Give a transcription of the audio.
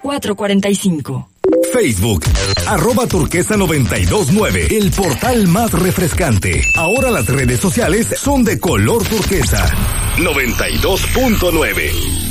3445. Facebook, @turquesa929, el portal más refrescante. Ahora las redes sociales son de color turquesa. 92.9.